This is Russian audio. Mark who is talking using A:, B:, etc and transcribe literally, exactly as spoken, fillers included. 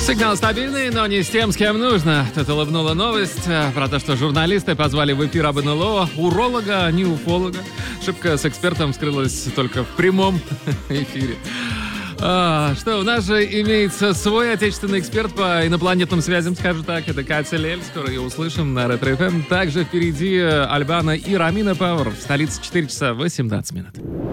A: Сигнал стабильный, но не с тем, с кем нужно. Тут улыбнула новость про то, что журналисты позвали в эфир об эн эл о уролога, а не уфолога. Ошибка с экспертом скрылась только в прямом эфире. А, что, у нас же имеется свой отечественный эксперт по инопланетным связям, скажу так. Это Катя Лель, скоро ее услышим на Ретро эф эм. Также впереди Альбана и Рамина Пауэр. В столице четыре часа восемнадцать минут.